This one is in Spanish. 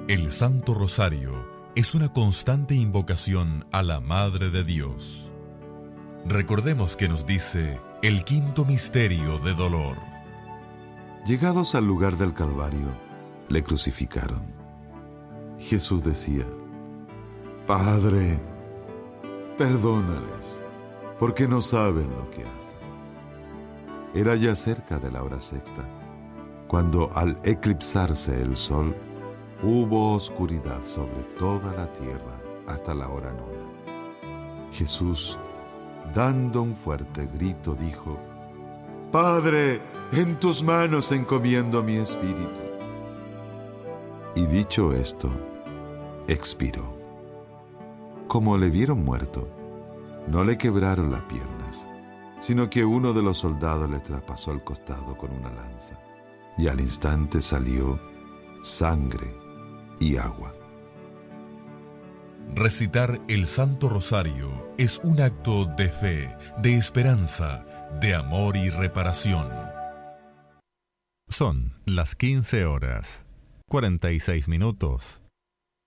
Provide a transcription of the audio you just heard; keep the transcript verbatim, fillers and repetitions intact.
El Santo Rosario es una constante invocación a la Madre de Dios. Recordemos que nos dice el quinto misterio de dolor. Llegados al lugar del Calvario, le crucificaron. Jesús decía: Padre, perdónales, porque no saben lo que hacen. Era ya cerca de la hora sexta, cuando al eclipsarse el sol, hubo oscuridad sobre toda la tierra hasta la hora nona. Jesús, dando un fuerte grito, dijo: Padre, en tus manos encomiendo mi espíritu. Y dicho esto, expiró. Como le vieron muerto, no le quebraron las piernas, sino que uno de los soldados le traspasó el costado con una lanza, y al instante salió sangre y agua. Recitar el Santo Rosario es un acto de fe, de esperanza, de amor y reparación. Son las quince horas, cuarenta y seis minutos.